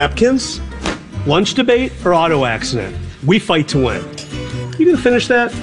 Napkins, lunch debate, or auto accident. We fight to win. You gonna finish that?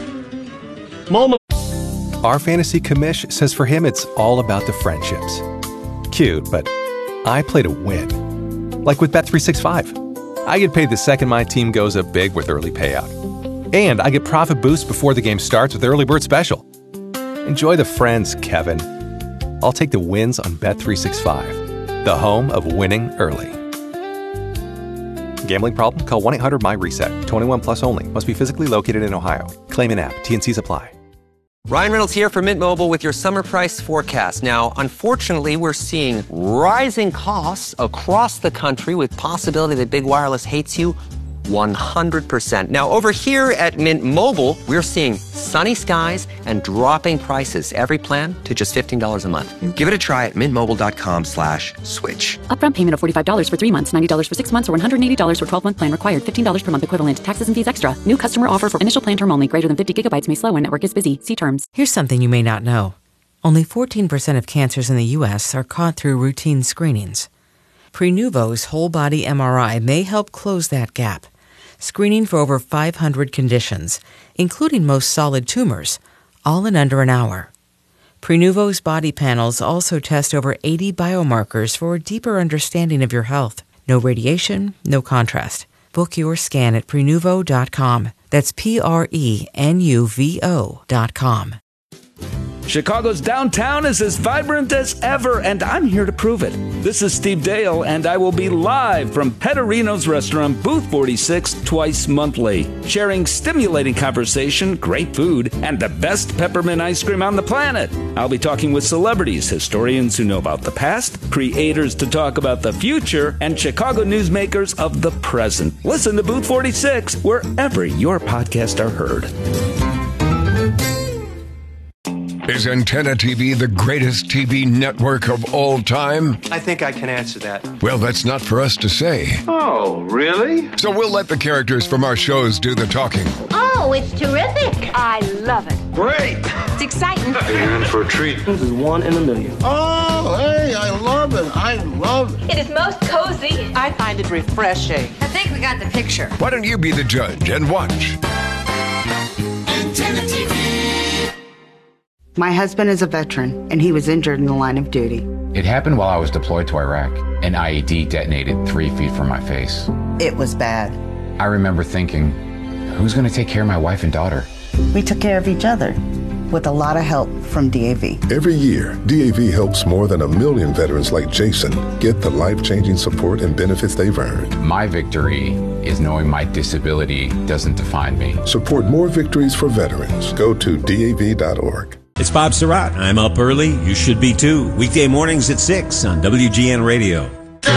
Our fantasy commish says for him it's all about the friendships. Cute, but I play to win. Like with Bet365. I get paid the second my team goes up big with early payout. And I get profit boosts before the game starts with Early Bird Special. Enjoy the friends, Kevin. I'll take the wins on Bet365, the home of winning early. Gambling problem? Call 1-800-MY-RESET. 21 plus only. Must be physically located in Ohio. Claim in app. T&Cs apply. Ryan Reynolds here from Mint Mobile with your summer price forecast. Now, unfortunately, we're seeing rising costs across the country with possibility that big wireless hates you 100%. Now, over here at Mint Mobile, we're seeing sunny skies and dropping prices. Every plan to just $15 a month. Give it a try at mintmobile.com/switch. Upfront payment of $45 for 3 months, $90 for 6 months, or $180 for 12-month plan required. $15 per month equivalent. Taxes and fees extra. New customer offer for initial plan term only. Greater than 50 gigabytes may slow when network is busy. See terms. Here's something you may not know. Only 14% of cancers in the U.S. are caught through routine screenings. Prenuvo's whole body MRI may help close that gap. Screening for over 500 conditions, including most solid tumors, all in under an hour. Prenuvo's body panels also test over 80 biomarkers for a deeper understanding of your health. No radiation, no contrast. Book your scan at Prenuvo.com. That's Prenuvo.com. Chicago's downtown is as vibrant as ever, and I'm here to prove it. This is Steve Dale, and I will be live from Petterino's restaurant, Booth 46, twice monthly, sharing stimulating conversation, great food, and the best peppermint ice cream on the planet. I'll be talking with celebrities, historians who know about the past, creators to talk about the future, and Chicago newsmakers of the present. Listen to Booth 46 wherever your podcasts are heard. Is Antenna TV the greatest TV network of all time? I think I can answer that. Well, that's not for us to say. Oh, really? So we'll let the characters from our shows do the talking. Oh, it's terrific. I love it. Great. It's exciting. You're in for a treat. This is 1 in a million. Oh, hey, I love it. I love it. It is most cozy. I find it refreshing. I think we got the picture. Why don't you be the judge and watch? Antenna TV. My husband is a veteran, and he was injured in the line of duty. It happened while I was deployed to Iraq. An IED detonated 3 feet from my face. It was bad. I remember thinking, who's going to take care of my wife and daughter? We took care of each other, with a lot of help from DAV. Every year, DAV helps more than 1 million veterans like Jason get the life-changing support and benefits they've earned. My victory is knowing my disability doesn't define me. Support more victories for veterans. Go to DAV.org. It's Bob Surratt. I'm up early. You should be too. Weekday mornings at 6 on WGN Radio.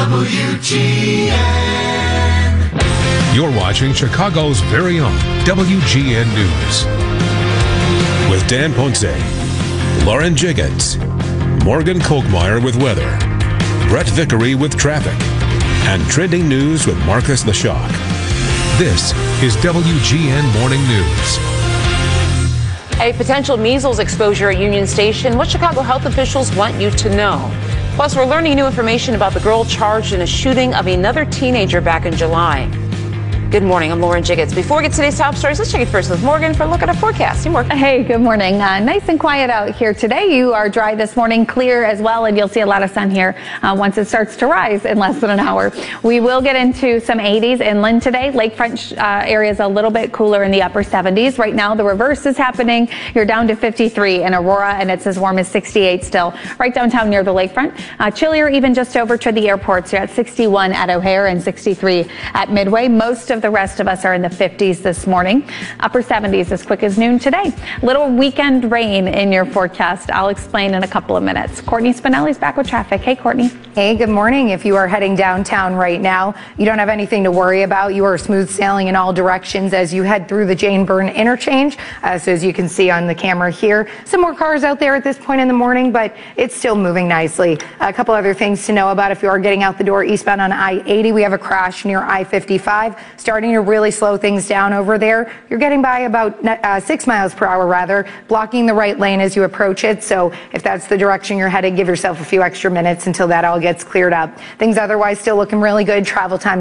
WGN. You're watching Chicago's very own WGN News. With Dan Ponce, Lauren Jiggins, Morgan Kolkmeyer with weather, Brett Vickery with traffic, and trending news with Marcus LeShock. This is WGN Morning News. A potential measles exposure at Union Station. What Chicago health officials want you to know. Plus, we're learning new information about the girl charged in a shooting of another teenager back in July. Good morning, I'm Lauren Jiggins. Before we get to today's top stories, let's check it first with Morgan for a look at our forecast. Hey, Morgan. Hey, good morning. Nice and quiet out here today. You are dry this morning, clear as well, and you'll see a lot of sun here once it starts to rise in less than an hour. We will get into some 80s inland today. Lakefront areas a little bit cooler in the upper 70s. Right now, the reverse is happening. You're down to 53 in Aurora, and it's as warm as 68 still. Right downtown near the lakefront. Chillier even just over to the airports. You're at 61 at O'Hare and 63 at Midway. Most of the rest of us are in the 50s this morning. Upper 70s as quick as noon today. Little weekend rain in your forecast. I'll explain in a couple of minutes. Courtney Spinelli's back with traffic. Hey, Courtney. Hey, good morning. If you are heading downtown right now, you don't have anything to worry about. You are smooth sailing in all directions as you head through the Jane Byrne interchange. So as you can see on the camera here, some more cars out there at this point in the morning, but it's still moving nicely. A couple other things to know about if you are getting out the door eastbound on I-80. We have a crash near I-55. Starting starting to really slow things down over there. You're getting by about 6 miles per hour, blocking the right lane as you approach it. So if that's the direction you're headed, give yourself a few extra minutes until that all gets cleared up. Things otherwise still looking really good. Travel time